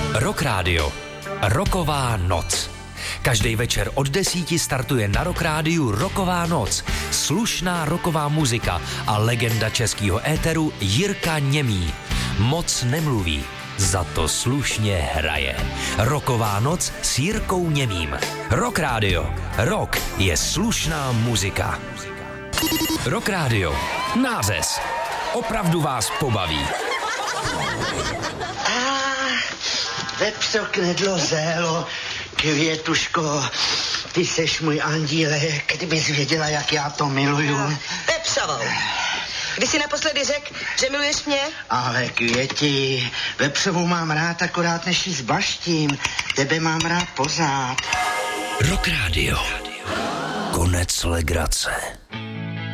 Rock Radio. Rocková noc. Každý večer od 10 startuje na Rock Rádiu Rocková noc. Slušná rocková muzika a legenda českého éteru Jirka Němý. Moc nemluví, za to slušně hraje. Rocková noc s Jirkou Němým. Rock Radio. Rock je slušná muzika. Rock Radio. Nářez. Opravdu vás pobaví. Vepřo knedlo zélo, květuško, ty seš můj andílek, kdybys věděla, jak já to miluju. Vepřovou. Kdy jsi naposledy řekl, že miluješ mě? Ale květi, vepřovou mám rád akorát, než jí zbaštím. Tebe mám rád pořád. Rock Radio. Konec legrace.